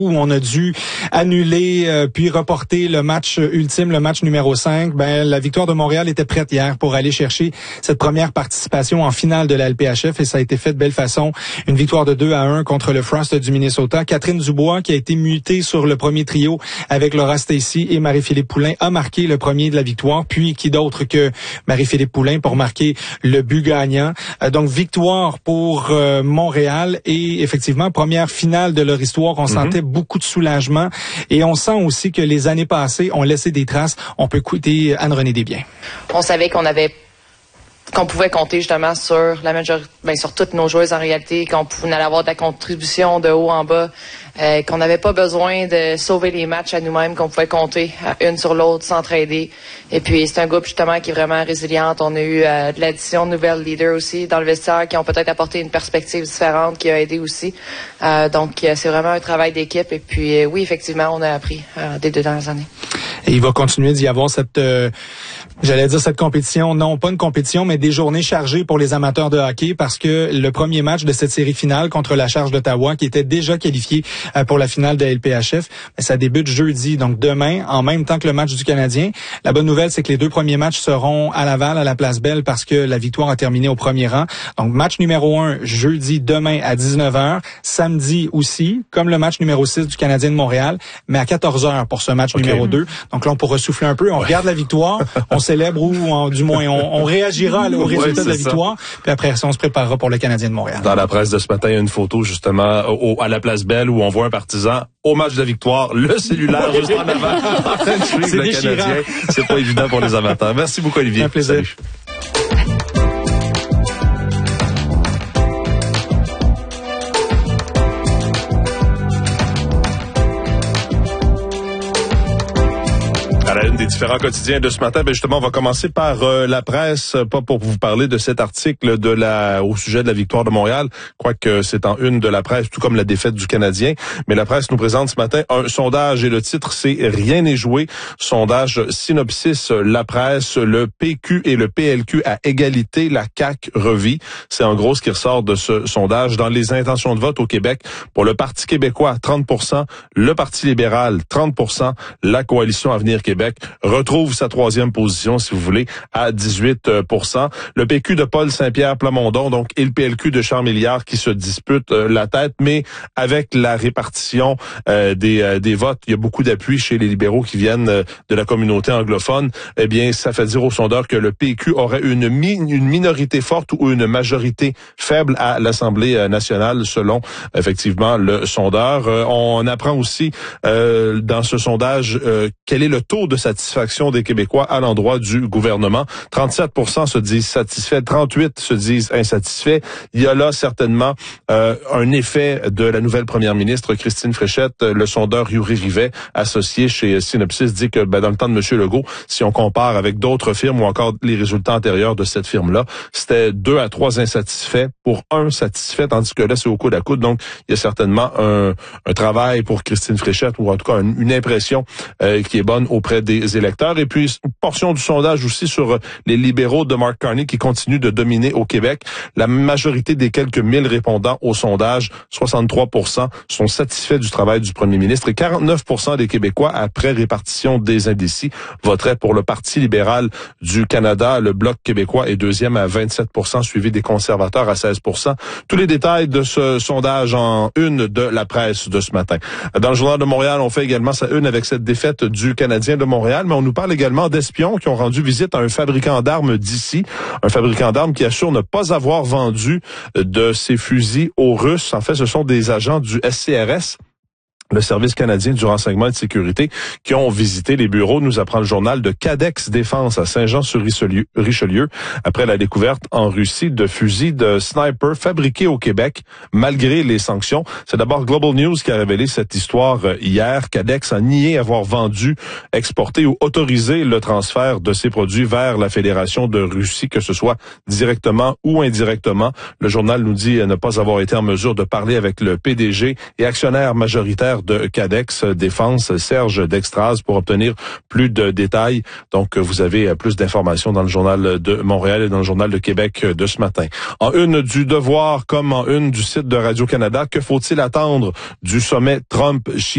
où on a dû annuler puis reporter le match ultime, le match numéro 5, la victoire de Montréal était prête hier pour aller chercher cette première participation en finale de la LPHF et ça a été fait de belle façon. Une victoire de 2-1 contre le Frost du Minnesota. Catherine Dubois, qui a été mutée sur le premier trio avec Laura Stacey et Marie-Philippe Poulin, a marqué le premier de la victoire, puis qui d'autre que Marie-Philippe Poulin pour marquer le but gagnant. Donc victoire pour Montréal et effectivement première finale de leur histoire. On sentait beaucoup de soulagement et on sent aussi que les années passées ont laissé des traces. On peut écouter Anne-Renée Desbiens. On savait qu'on pouvait compter justement sur la majorité, sur toutes nos joueuses en réalité, qu'on allait avoir de la contribution de haut en bas, qu'on n'avait pas besoin de sauver les matchs à nous-mêmes, qu'on pouvait compter une sur l'autre, s'entraider. Et puis c'est un groupe justement qui est vraiment résilient. On a eu de l'addition de nouvelles leaders aussi dans le vestiaire qui ont peut-être apporté une perspective différente, qui a aidé aussi. Donc c'est vraiment un travail d'équipe. Et puis oui, effectivement, on a appris des 2 dernières années. Et il va continuer d'y avoir cette compétition, non pas une compétition, mais des journées chargées pour les amateurs de hockey parce que le premier match de cette série finale contre la Charge d'Ottawa, qui était déjà qualifié pour la finale de la LPHF, ça débute jeudi, donc demain, en même temps que le match du Canadien. La bonne nouvelle, c'est que les 2 premiers matchs seront à Laval, à la Place Belle, parce que la victoire a terminé au premier rang. Donc match numéro 1, jeudi, demain à 19h, samedi aussi, comme le match numéro 6 du Canadien de Montréal, mais à 14h pour ce match numéro 2. Donc là, on pourra souffler un peu, on regarde la victoire, on célèbre ou du moins on réagira au résultat de la victoire, puis après ça, on se préparera pour le Canadien de Montréal. Dans la presse de ce matin, il y a une photo justement à la Place Belle où on voit un partisan au match de la victoire, le cellulaire juste en avant, en train de suivre le Canadien. C'est pas évident pour les amateurs. Merci beaucoup, Olivier. Un plaisir. Salut. À la une des différents quotidiens de ce matin, justement, on va commencer par la presse, pas pour vous parler de cet article au sujet de la victoire de Montréal, quoique c'est en une de la presse, tout comme la défaite du Canadien, mais la presse nous présente ce matin un sondage et le titre c'est « Rien n'est joué ». Sondage Synopsis, la presse, le PQ et le PLQ à égalité, la CAQ revit. C'est en gros ce qui ressort de ce sondage. Dans les intentions de vote au Québec, pour le Parti québécois, 30%, le Parti libéral, 30%, la Coalition Avenir Québec retrouve sa 3e position, si vous voulez, à 18%. Le PQ de Paul Saint-Pierre Plamondon, donc, et le PLQ de Charles Milliard qui se disputent la tête, mais avec la répartition des votes, il y a beaucoup d'appui chez les libéraux qui viennent de la communauté anglophone. Eh bien, ça fait dire aux sondeurs que le PQ aurait une minorité forte ou une majorité faible à l'Assemblée nationale, selon, effectivement, le sondeur. On apprend aussi dans ce sondage quel est le taux de satisfaction des Québécois à l'endroit du gouvernement. 37% se disent satisfaits, 38% se disent insatisfaits. Il y a là certainement un effet de la nouvelle première ministre Christine Fréchette. Le sondeur Yuri Rivet, associé chez Synopsis, dit que dans le temps de M. Legault, si on compare avec d'autres firmes ou encore les résultats antérieurs de cette firme-là, c'était 2 à 3 insatisfaits pour 1 satisfait, tandis que là, c'est au coude à coude. Donc, il y a certainement un travail pour Christine Fréchette, ou en tout cas une impression qui est bonne auprès des électeurs. Et puis, une portion du sondage aussi sur les libéraux de Mark Carney qui continuent de dominer au Québec. La majorité des quelques 1000 répondants au sondage, 63%, sont satisfaits du travail du premier ministre et 49% des Québécois, après répartition des indécis, voteraient pour le Parti libéral du Canada. Le Bloc québécois est 2e à 27%, suivi des conservateurs à 16%. Tous les détails de ce sondage en une de la presse de ce matin. Dans le Journal de Montréal, on fait également sa une avec cette défaite du Canadien de Montréal, mais on nous parle également d'espions qui ont rendu visite à un fabricant d'armes d'ici, un fabricant d'armes qui assure ne pas avoir vendu de ses fusils aux Russes. En fait, ce sont des agents du SCRS, le Service canadien du renseignement et de sécurité, qui ont visité les bureaux, nous apprend le journal, de Cadex Défense à Saint-Jean-sur-Richelieu, après la découverte en Russie de fusils de sniper fabriqués au Québec, malgré les sanctions. C'est d'abord Global News qui a révélé cette histoire hier. Cadex a nié avoir vendu, exporté ou autorisé le transfert de ces produits vers la Fédération de Russie, que ce soit directement ou indirectement. Le journal nous dit ne pas avoir été en mesure de parler avec le PDG et actionnaire majoritaire de Cadex Défense, Serge Dextraz, pour obtenir plus de détails. Donc, vous avez plus d'informations dans le Journal de Montréal et dans le Journal de Québec de ce matin. En une du Devoir comme en une du site de Radio-Canada, que faut-il attendre du sommet Trump-Xi